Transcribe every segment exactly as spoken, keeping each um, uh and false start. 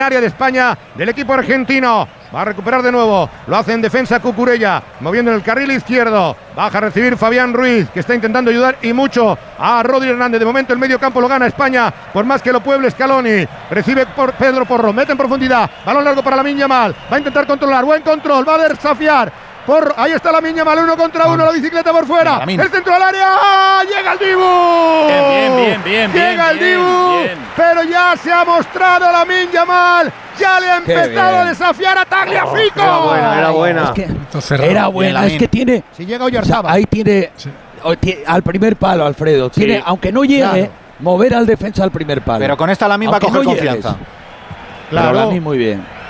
área de España del equipo argentino. Va a recuperar de nuevo. Lo hace en defensa Cucurella, moviendo en el carril izquierdo. Baja a recibir Fabián Ruiz, que está intentando ayudar y mucho a Rodri Hernández. De momento el medio campo lo gana España, por más que lo pueble Scaloni. Recibe por Pedro Porro, mete en profundidad. Balón largo para Lamine Yamal. Va a intentar controlar, buen control, va a desafiar. Por, ahí está Lamine Yamal, uno contra uno, la bicicleta por fuera, el centro al área, ¡ah! Llega el Dibu, bien, bien, bien, bien, llega el bien, Dibu, bien. pero ya se ha mostrado Lamine Yamal, ya le ha empezado a desafiar a Tagliafico. Oh, era buena, era buena. Es que era buena, es que tiene, si llega Oyarzabal, ahí tiene, sí. al primer palo, Alfredo, tiene, sí. aunque no llegue, claro. mover al defensa al primer palo. Pero con esta Lamine va a coger no confianza. Llegues. Claro, Lamine muy bien.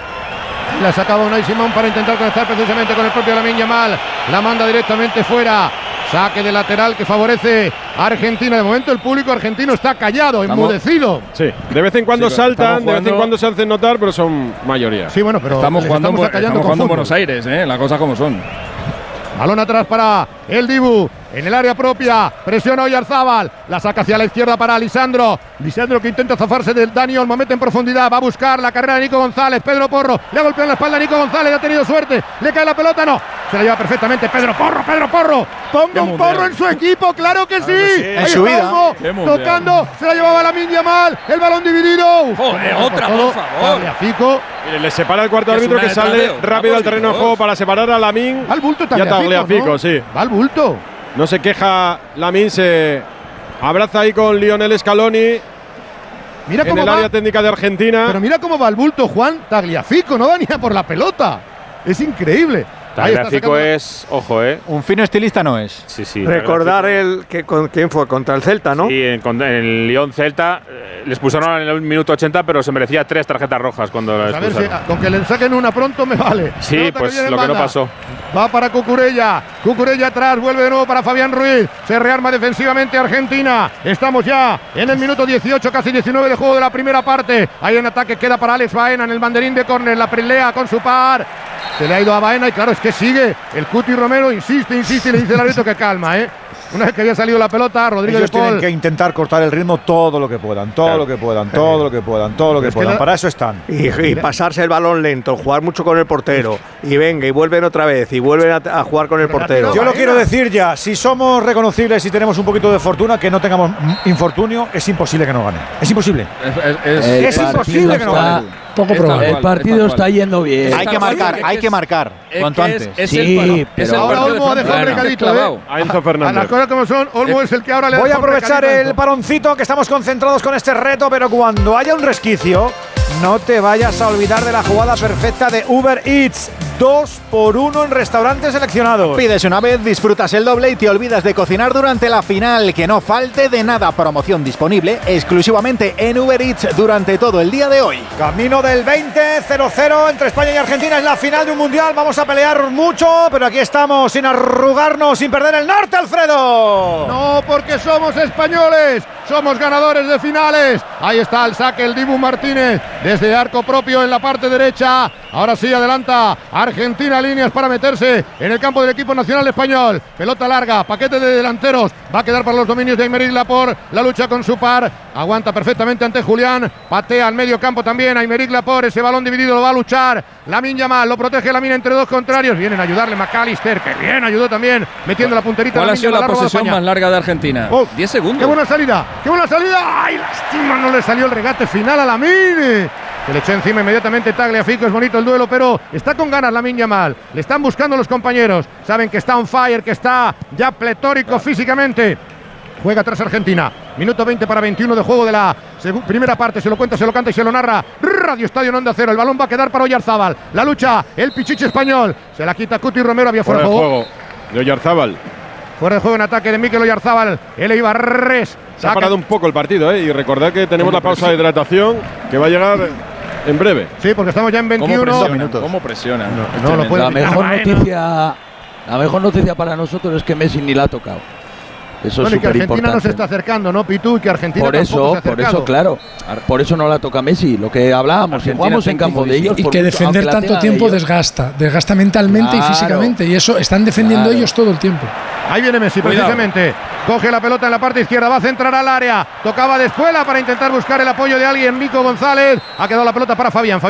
La sacaba Unai Simón para intentar conectar precisamente con el propio Lamine Yamal. La manda directamente fuera. Saque de lateral que favorece a Argentina. De momento el público argentino está callado, estamos, enmudecido. Sí, de vez en cuando sí, saltan, de vez en cuando se hacen notar, pero son mayoría. Sí, bueno, pero estamos jugando, estamos estamos jugando en Buenos Aires, ¿eh? Las cosas como son. Balón atrás para el Dibu. En el área propia, presiona Oyarzabal, la saca hacia la izquierda para Lisandro. Lisandro que intenta zafarse del Dani Olmo, mete en profundidad, va a buscar la carrera de Nico González. Pedro Porro le ha golpeado en la espalda a Nico González, ha tenido suerte, le cae la pelota, no, se la lleva perfectamente Pedro Porro, Pedro Porro, ponga un porro en su equipo, claro que sí, claro que sí. En su vida, tocando, se la llevaba Lamine Yamal, el balón dividido. Joder, otra, por favor. Mire, le separa el cuarto árbitro que sale rápido al terreno de juego para separar a Lamine y a Tagliafico, sí. Va al bulto. No se queja Lamine, se abraza ahí con Lionel Scaloni. Mira cómo en el va, área técnica de Argentina. Pero mira cómo va el bulto Juan Tagliafico, no va ni a por la pelota. Es increíble. Tagliafico es, ojo, eh. Un fino estilista no es. Sí, sí. Recordar el que con quién fue contra el Celta, ¿no? Sí, en, en el Lyon Celta eh, les pusieron en el minuto ochenta, pero se merecía tres tarjetas rojas cuando pues la a ver si, con que le saquen una pronto me vale. Sí, pues que lo que no pasó. Va para Cucurella, Cucurella atrás, vuelve de nuevo para Fabián Ruiz, se rearma defensivamente Argentina. Estamos ya en el minuto dieciocho, casi diecinueve de juego de la primera parte. Ahí en ataque queda para Alex Baena en el banderín de córner, la pelea con su par. Se le ha ido a Baena y claro, es que sigue. El Cuti Romero insiste, insiste y le dice al árbitro que calma, ¿eh? Una vez que había salido la pelota, Rodrigo Ellos de Paul. tienen que intentar cortar el ritmo todo lo que puedan, todo claro. lo que puedan, todo lo que puedan, todo lo que puedan. Que Para eso están. Y, y pasarse el balón lento, jugar mucho con el portero. Y venga, y vuelven otra vez, y vuelven a, a jugar con el portero. Yo lo quiero decir ya, si somos reconocibles y tenemos un poquito de fortuna, que no tengamos infortunio, es imposible que no gane. Es imposible. Es, es, es, es imposible que no gane. Poco probable. El partido está yendo bien. Hay que marcar, hay que marcar. Cuanto antes. Sí, pero ahora Olmo ha dejado un recadito, ¿eh? A Enzo Fernández. A las cosas como son, Olmo es el que ahora le da. Voy a aprovechar el paroncito, que estamos concentrados con este reto, pero cuando haya un resquicio, no te vayas a olvidar de la jugada perfecta de Uber Eats. Dos por uno en restaurantes seleccionados. Pides una vez, disfrutas el doble y te olvidas de cocinar durante la final. Que no falte de nada. Promoción disponible exclusivamente en Uber Eats durante todo el día de hoy. Camino del veinte, cero cero entre España y Argentina en la final de un mundial. Vamos a pelear mucho, pero aquí estamos sin arrugarnos, sin perder el norte, Alfredo. No, porque somos españoles. Somos ganadores de finales. Ahí está el saque, el Dibu Martínez desde arco propio en la parte derecha. Ahora sí adelanta Argentina, líneas para meterse en el campo del equipo nacional español. Pelota larga, paquete de delanteros. Va a quedar para los dominios de Aymeric Laporte. La lucha con su par. Aguanta perfectamente ante Julián. Patea al medio campo también Aymeric Laporte. Ese balón dividido lo va a luchar Lamine Yamal. Lo protege Lamine entre dos contrarios. Vienen a ayudarle McAllister, que bien ayudó también, metiendo la punterita. ¿Cuál ha sido la posesión más larga de Argentina? Oh, diez segundos. ¡Qué buena salida! ¡Qué buena salida! ¡Ay, lástima! No le salió el regate final a Lamine. Se le echó encima inmediatamente Tagliafico. Es bonito el duelo, pero está con ganas Lamine Yamal. Le están buscando los compañeros. Saben que está on fire, que está ya pletórico físicamente. Juega atrás Argentina. Minuto veinte para veintiuno de juego de la primera parte. Se lo cuenta, se lo canta y se lo narra Radio Estadio en Onda Cero. El balón va a quedar para Oyarzabal. La lucha, el pichiche español. Se la quita Cuti Romero. Había fuera de juego. juego de Oyarzabal. Fuera de juego en ataque de Mikel Oyarzabal. El Ibarres. Se ha parado un poco el partido, ¿eh? Y recordad que tenemos la pausa de hidratación que va a llegar en breve. Sí, porque estamos ya en veintiuno ¿Cómo minutos. ¿Cómo presiona? No, no, lo puede la mejor noticia, la mejor noticia para nosotros es que Messi ni la ha tocado. Eso bueno, es y que Argentina importante. no se está acercando, ¿no, Pitu? Y que Argentina por tampoco eso, se ha por acercado. eso, claro. Por eso no la toca Messi. Lo que hablábamos, si jugamos en campo de ellos. Y que defender tanto tiempo ellos. desgasta, desgasta mentalmente Claro. y físicamente. Y eso están defendiendo Claro. ellos todo el tiempo. Ahí viene Messi, Cuidado. precisamente. Coge la pelota en la parte izquierda, va a centrar al área. Tocaba de espuela para intentar buscar el apoyo de alguien. Nico González. Ha quedado la pelota para Fabián.